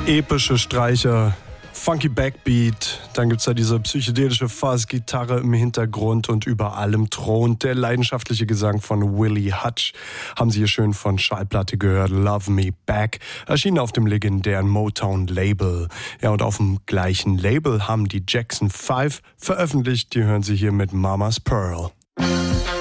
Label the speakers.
Speaker 1: Epische Streicher, funky Backbeat, dann gibt's da diese psychedelische Fuzz-Gitarre im Hintergrund und über allem thront der leidenschaftliche Gesang von Willie Hutch. Haben Sie hier schön von Schallplatte gehört, Love Me Back, erschienen auf dem legendären Motown-Label. Ja, und auf dem gleichen Label haben die Jackson 5 veröffentlicht, die hören Sie hier mit Mama's Pearl.